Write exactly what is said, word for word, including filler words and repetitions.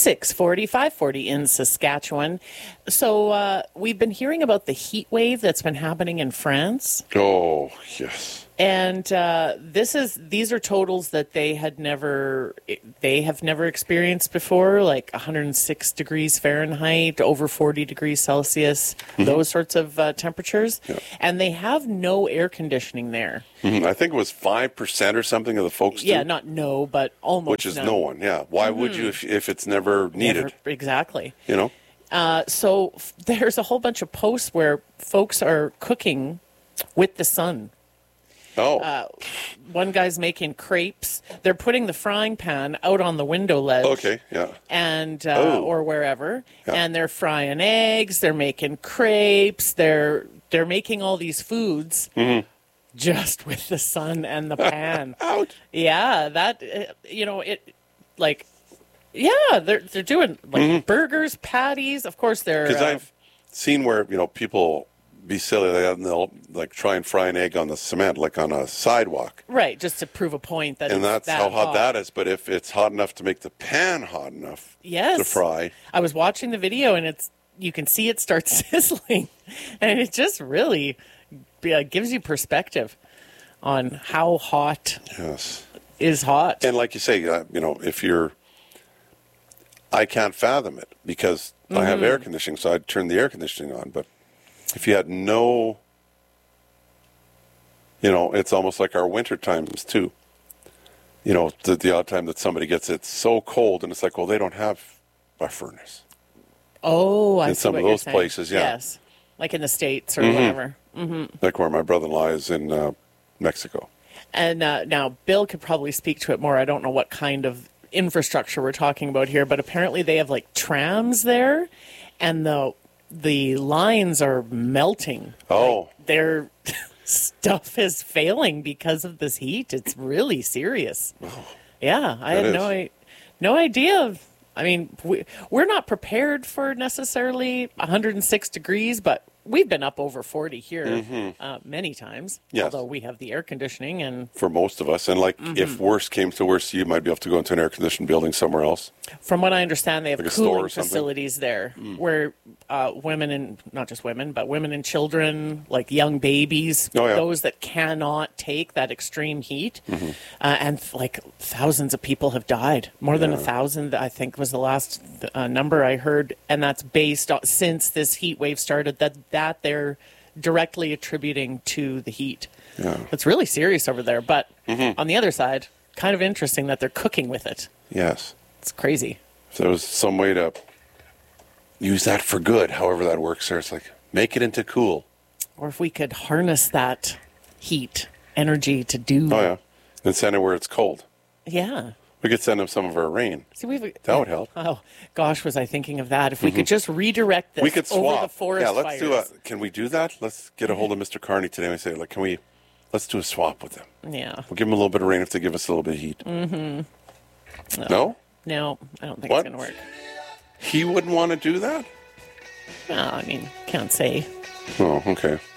six forty, five forty in Saskatchewan. So uh, we've been hearing about the heat wave that's been happening in France. Oh, yes. And uh, this is these are totals that they had never they have never experienced before, like one hundred six degrees Fahrenheit, over forty degrees Celsius, mm-hmm. those sorts of uh, temperatures. Yeah. And they have no air conditioning there. Mm-hmm. I think it was five percent or something of the folks do. Yeah, not no, but almost Which is none. no one, yeah. Why mm-hmm. would you if, if it's never needed? Never, exactly. You know? Uh, so f- there's a whole bunch of posts where folks are cooking with the sun. Oh. Uh, one guy's making crepes. They're putting the frying pan out on the window ledge. Okay, yeah. And, uh, oh. or wherever. Yeah. And they're frying eggs. They're making crepes. They're, they're making all these foods mm-hmm. just with the sun and the pan. Ouch. Yeah, that, uh, you know, it, like, yeah, they're, they're doing, like, mm-hmm. burgers, patties. Of course, they're... Because uh, I've seen where, you know, people... be silly, and they'll like try and fry an egg on the cement, like on a sidewalk. Right, just to prove a point that and it's that's that how hot, hot that is. But if it's hot enough to make the pan hot enough yes. to fry. I was watching the video, and it's you can see it start sizzling, and it just really uh, gives you perspective on how hot yes. is hot. And like you say, uh, you know, if you're, I can't fathom it because mm-hmm. I have air conditioning, so I'd turn the air conditioning on, but if you had no, you know, it's almost like our winter times too. You know, the, the odd time that somebody gets it so cold, and it's like, well, they don't have a furnace. Oh, I in see some what of you're those saying. places, yeah, yes, like in the States or mm-hmm. whatever. Mm-hmm. Like where my brother-in-law is in uh, Mexico. And uh, now Bill could probably speak to it more. I don't know what kind of infrastructure we're talking about here, but apparently they have like trams there, and the the lines are melting. Oh. Like their stuff is failing because of this heat. It's really serious. Oh, yeah, I had no, I- no idea. I mean, we, we're not prepared for necessarily one hundred six degrees, but we've been up over forty here mm-hmm. uh, many times, yes. although we have the air conditioning. And for most of us. And like mm-hmm. if worse came to worse, you might be able to go into an air-conditioned building somewhere else. From what I understand, they have like cooling facilities there mm. where uh, women and, not just women, but women and children, like young babies, oh, yeah. those that cannot take that extreme heat. Mm-hmm. Uh, and like thousands of people have died. More than yeah. a thousand, I think, was the last uh, number I heard. And that's based on, since this heat wave started, that, that they're directly attributing to the heat. Yeah. It's really serious over there. But mm-hmm. on the other side, kind of interesting that they're cooking with it. Yes. It's crazy. If there was some way to use that for good, however that works there, it's like, make it into cool. Or if we could harness that heat energy to do... Oh, yeah. And send it where it's cold. Yeah. We could send them some of our rain. See, we've, that would help. Oh, gosh, was I thinking of that. If we mm-hmm. could just redirect this we could swap. over the forest yeah, let's fires. do a... Can we do that? Let's get a hold of Mister Carney today and say, like, can we... Let's do a swap with them. Yeah. We'll give them a little bit of rain if they give us a little bit of heat. Mm-hmm. No? No, no I don't think what? it's going to work. He wouldn't want to do that? No, I mean, can't say. Oh, okay.